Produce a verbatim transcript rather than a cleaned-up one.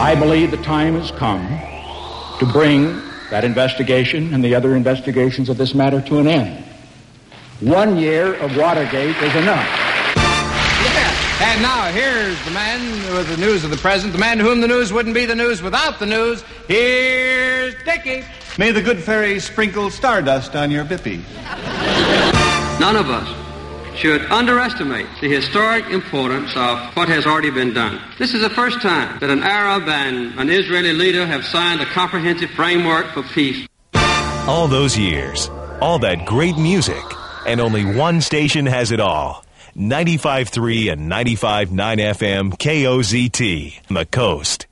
I believe the time has come to bring that investigation and the other investigations of this matter to an end. One year of Watergate is enough. Yeah, and now here's the man with the news of the present, the man to whom the news wouldn't be the news without the news. Here's Dickie. May the good fairy sprinkle stardust on your bippy. None of us should underestimate the historic importance of what has already been done. This is the first time that an Arab and an Israeli leader have signed a comprehensive framework for peace. All those years, all that great music, and only one station has it all. ninety-five point three and ninety-five point nine F M K O Z T, on the coast.